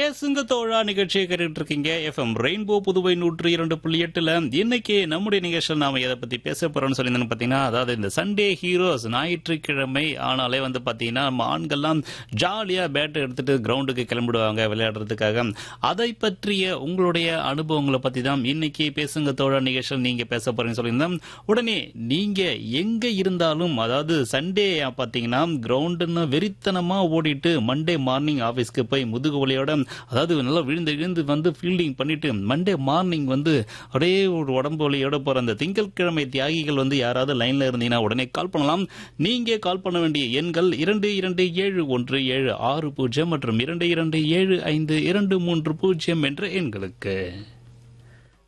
பேசுங்க தோழா நிகழ்ச்சியை கேட்டுட்டு இருக்கீங்க. எஃப்எம் ரெயின்போ புதுவை 102.8ல இன்னைக்கு நம்முடைய நிகழ்ச்சியில் நாம எதை பத்தி பேச போறோம்னு சொல்லியிருந்தோம்னு பாத்தீங்கன்னா, அதாவது இந்த சண்டே ஹீரோஸ் ஞாயிற்றுக்கிழமை ஆனாலே வந்து பாத்தீங்கன்னா நம்ம ஆண்கள்லாம் ஜாலியா பேட் எடுத்துட்டு கிரவுண்டுக்கு கிளம்பிடுவாங்க விளையாடுறதுக்காக. அதை பற்றிய உங்களுடைய அனுபவங்களை பத்தி தான் இன்னைக்கு பேசுங்க தோழா நிகழ்ச்சியில் நீங்க பேச போறீங்கன்னு சொல்லியிருந்தோம். உடனே நீங்க எங்க இருந்தாலும், அதாவது சண்டே பாத்தீங்கன்னா கிரவுண்டுன்னு வெறித்தனமா ஓடிட்டு மண்டே மார்னிங் ஆபீஸ்க்கு போய் முதுகு வலியோட, அதாவது நல்லா விழுந்து வந்து ஃபீல்டிங் பண்ணிட்டு மண்டே மார்னிங் வந்து அப்படியே ஒரு உடம்பு வலியோட போற அந்த திங்கட்கிழமை தியாகிகள் வந்து யாராவது லைன்ல இருந்தீங்கன்னா உடனே கால் பண்ணலாம். நீங்க கால் பண்ண வேண்டிய எண்கள் 227176 மற்றும் 227523 என்ற எண்களுக்கு.